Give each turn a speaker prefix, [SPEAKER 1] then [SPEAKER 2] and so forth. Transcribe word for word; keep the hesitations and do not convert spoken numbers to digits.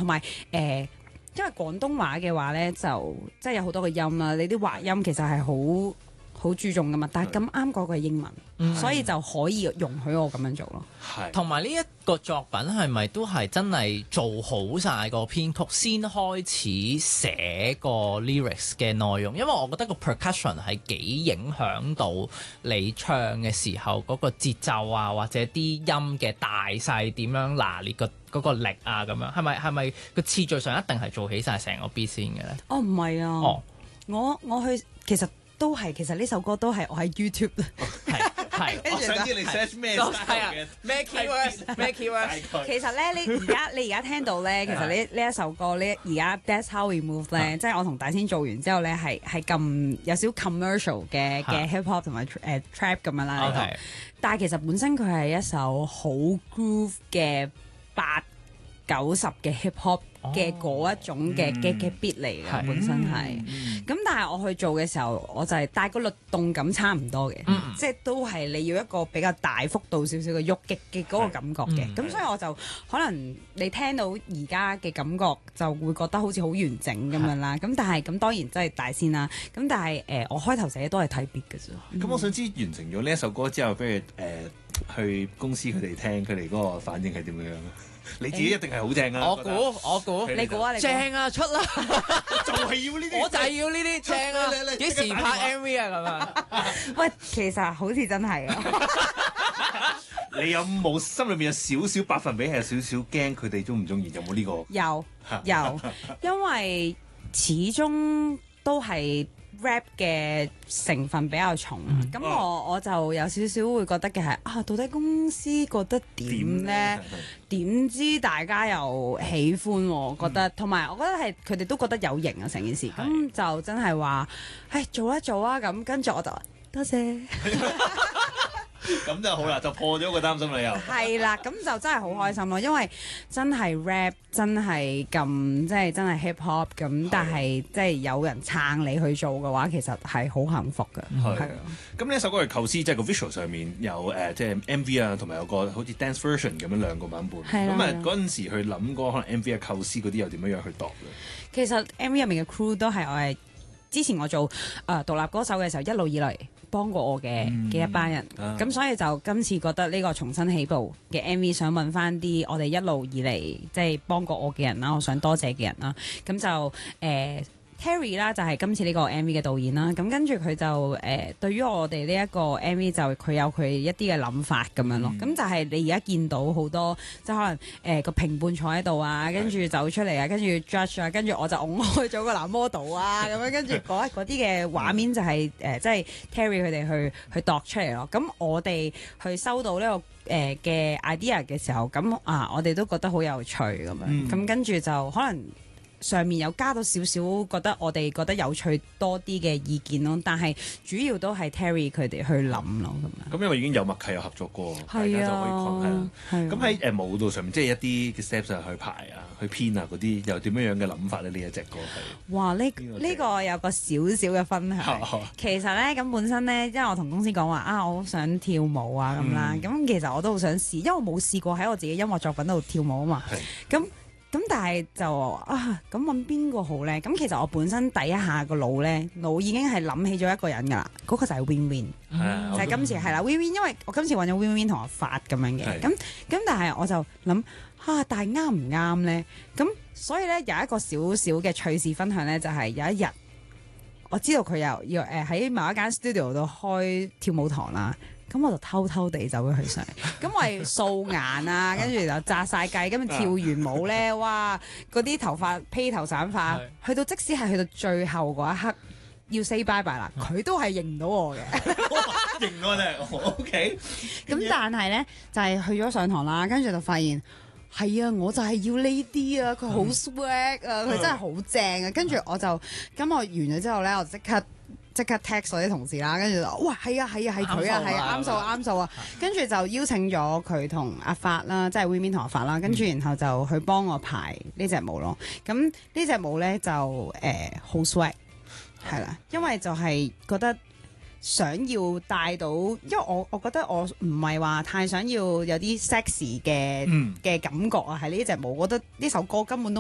[SPEAKER 1] 同埋誒，因為廣東話嘅話咧，就即係有好多個音啦，你啲滑音其實係好好注重噶嘛，但係咁啱嗰個係英文，
[SPEAKER 2] 嗯、
[SPEAKER 1] 所以就可以容許我咁樣做咯。
[SPEAKER 3] 係，
[SPEAKER 2] 同埋呢一個作品係咪都係真係做好晒個編曲先開始寫個 lyrics 嘅內容？因為我覺得個 percussion 係幾影響到你唱嘅時候嗰個節奏啊，或者啲音嘅大細點樣拿捏個嗰個力啊，咁樣係咪係咪個次序上一定係做起晒成個 beat 先嘅咧？
[SPEAKER 1] 哦，唔係啊，
[SPEAKER 2] 哦，
[SPEAKER 1] 我我去其實都係，其實呢首歌都係我喺 YouTube。
[SPEAKER 2] 係係，
[SPEAKER 3] 我想知你 search 咩 style 嘅
[SPEAKER 2] 咩 keywords 咩 keywords？
[SPEAKER 1] 其實咧，你而家你而家聽到咧，其實呢呢一首歌呢，而家 That's How We Move 咧，即係我同大仙做完之後咧，係係咁有少 commercial 嘅嘅 hip hop 同埋誒 trap 咁樣啦。
[SPEAKER 2] Okay.
[SPEAKER 1] 但係其實本身佢係一首好 groove 嘅八九十嘅 hip hop 嘅嗰一種嘅嘅嘅 beat 嚟嘅，
[SPEAKER 2] 係
[SPEAKER 1] 本身係。咁但係我去做嘅時候，我就係但係個律動感差唔多嘅，
[SPEAKER 2] 嗯
[SPEAKER 1] 即係都係你要一個比較大幅度少少嘅喐擊嘅嗰個感覺嘅。咁、
[SPEAKER 2] 嗯
[SPEAKER 1] 所以我就可能你聽到而家嘅感覺就會覺得好似好完整咁樣啦。咁但係咁當然真係大先啦。咁但係誒、呃，我開頭寫都係睇 beat 嘅啫。
[SPEAKER 3] 咁我想知完成咗呢一首歌之後，不如誒去公司佢哋聽，佢哋嗰個反應係點樣樣？你自己一定係好正啊！
[SPEAKER 2] 我估我估，
[SPEAKER 1] 你估啊？你估
[SPEAKER 2] 正啊，出啦！
[SPEAKER 3] 就係要呢啲，
[SPEAKER 2] 我就係要呢啲正啊！幾時拍 M V 啊？咁啊？
[SPEAKER 1] 喂，其實好似真係啊！
[SPEAKER 3] 你有冇心裏面有少少百分比係有少少驚佢哋中唔中意？有冇呢個？
[SPEAKER 1] 有有，因為始終都係 rap 嘅成分比較重，咁、嗯、我我就有少少會覺得嘅係啊，到底公司覺得點呢？點知大家又喜歡喎？覺得同埋、嗯、我覺得係佢哋都覺得有型啊成件事，咁就真係話，唉做一做啊咁，跟住我就多謝。
[SPEAKER 3] 咁就好啦，就破咗個擔心啦又。
[SPEAKER 1] 係啦，咁就真係好開心咯，因為真係 rap 真係咁，即係真係 hip hop 咁，但係即係有人撐你去做嘅話，其實係好幸福嘅。係啊。
[SPEAKER 3] 咁呢一首歌嘅構思，即係個 visual 上面有誒，即係 M V 啊，同埋有個好似 dance version 咁樣兩個版本。
[SPEAKER 1] 係啦。
[SPEAKER 3] 咁啊嗰陣時去諗嗰可能 M V 嘅構思嗰啲又點樣樣去度咧？
[SPEAKER 1] 其實 M V 入面嘅 crew 都係我係之前我做誒、呃、獨立歌手嘅時候一路以嚟幫過我嘅嘅、嗯、一班人，咁、啊、所以就今次覺得呢個重新起步嘅 M V 想問翻啲我哋一路以嚟即係幫過我嘅人啦，我想多謝嘅人啦，咁就誒。呃Terry 啦，就係今次呢個 M V 嘅導演啦，咁跟住佢就誒、呃、對於我哋呢一個 M V 就佢有佢一啲嘅諗法咁樣咯，咁、嗯、就係你而家見到好多即係可能誒個評判坐喺度啊，跟住走出嚟啊，跟住 judge 啊，跟住我就拱開咗個男 model 啊，咁樣跟住嗰嗰啲嘅畫面就係、是、誒、呃、即係 Terry 佢哋去去度出嚟咯，咁我哋去收到呢、這個誒嘅、呃、idea 嘅時候，咁啊我哋都覺得好有趣咁樣，咁、嗯、跟住就可能。上面有加到少少，覺得我哋覺得有趣多啲嘅意見咯，但係主要都係 Terry 佢哋去諗咯咁樣。
[SPEAKER 3] 咁因為已經有默契有合作過，大家就可以講係啦。咁喺誒舞蹈上面，即係一啲嘅 steps 去排啊、去編啊嗰啲，又點樣樣嘅諗法咧？呢一隻歌係
[SPEAKER 1] 哇！呢呢個有個少少嘅分享。其實咧，咁本身咧，因為我同公司講話啊，我好想跳舞啊咁啦。咁、嗯、其實我都好想試，因為我冇試過喺我自己音樂作品度跳舞啊嘛。咁咁但係就啊，咁揾邊個好咧？咁其實我本身第一下個腦咧，腦已經係諗起咗一個人噶啦，嗰、嗰個就係 Win Win，、嗯、就係今次係啦 Win Win，因為我今次揾咗 Win Win 同我發咁樣嘅，咁咁但係我就諗啊，但係啱唔啱咧？咁所以咧有一個少少嘅趣事分享咧，就係、是、有一日我知道佢又要誒喺某一間 studio 度開跳舞堂啦。咁我就偷偷地走咗去上，咁我係素顏啊，跟住就紮晒髻，跟住跳完舞咧，哇！嗰啲頭髮披頭散髮，去到即使係去到最後嗰一刻要 say bye bye 啦，佢都係認唔到我嘅，
[SPEAKER 3] 認我咧，OK。
[SPEAKER 1] 咁但係咧就係、是、去咗上堂啦，跟住就發現係啊，我就係要呢啲啊，佢好 swag 啊，佢真係好正啊，跟住我就咁我完咗之後咧，我即刻。即刻 text 我啲同事啦，跟住就哇係啊係啊係佢啊係啊啱數啱數啊，跟住就邀請咗佢同阿發啦，即係 Win 同阿發啦，跟住然後就去幫我排呢隻舞咯。咁呢隻舞咧就誒好 swag 係啦，因為就係覺得想要帶到，因為我我覺得我唔係話太想要有啲 sexy 嘅嘅、嗯、感覺啊，喺呢隻舞，我覺得呢首歌根本都